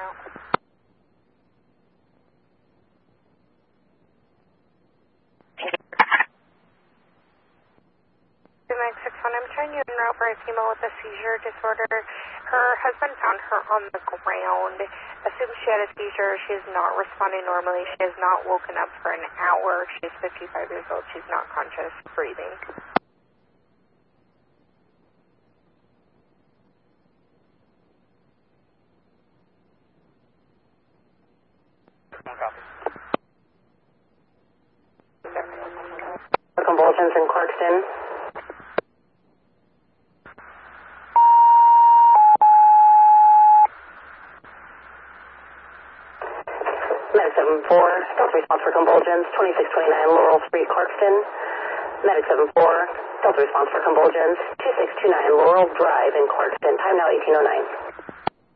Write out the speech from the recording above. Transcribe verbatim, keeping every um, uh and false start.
out. nine six one, I'm trying you en route for a female with a seizure disorder. Her husband found her on the ground. Assumes she had a seizure. She is not responding normally. She has not woken up for an hour. She's fifty-five years old. She's not conscious, breathing. Convulsions in Clarkston. Medic seven four, Delta response for convulsions, twenty-six twenty-nine Laurel Street, Clarkston. Medic seven four, Delta response for convulsions, two six two nine Laurel Drive in Clarkston. Time now eighteen oh nine.